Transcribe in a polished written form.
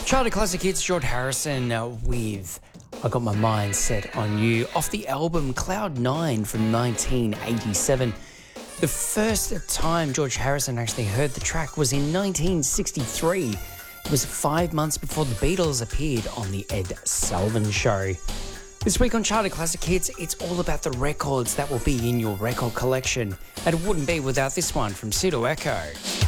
Charlie Classic Hits, George Harrison with I Got My Mind Set on You off the album Cloud 9 from 1987. The first time George Harrison actually heard the track was in 1963. It was 5 months before the Beatles appeared on the Ed Sullivan Show. This week on Charlie Classic Hits, it's all about the records that will be in your record collection. And it wouldn't be without this one from Pseudo Echo.